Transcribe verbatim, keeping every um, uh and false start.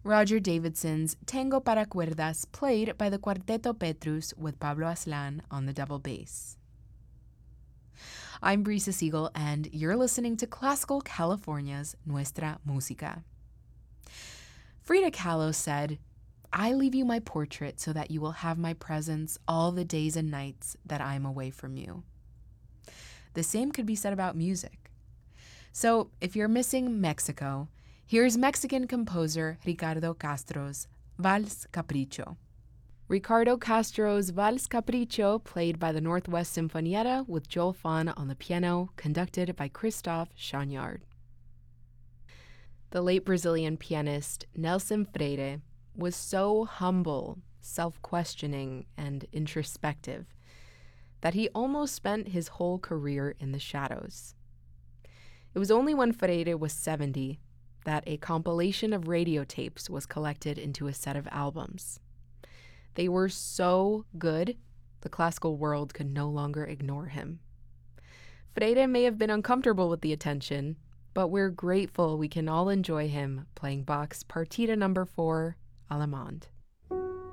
Roger Davidson's Tango para Cuerdas, played by the Cuarteto Petrus with Pablo Aslan on the double bass. I'm Brisa Siegel, and you're listening to Classical California's Nuestra Música. Frida Kahlo said, "I leave you my portrait so that you will have my presence all the days and nights that I'm away from you." The same could be said about music. So if you're missing Mexico, here's Mexican composer Ricardo Castro's Vals Capricho. Ricardo Castro's Vals Capricho, played by the Northwest Sinfonietta with Joel Fahn on the piano, conducted by Christophe Chagnard. The late Brazilian pianist Nelson Freire was so humble, self-questioning, and introspective that he almost spent his whole career in the shadows. It was only when Freire was seventy that a compilation of radio tapes was collected into a set of albums. They were so good, the classical world could no longer ignore him. Freire may have been uncomfortable with the attention, but we're grateful we can all enjoy him playing Bach's Partita number four, Allemande.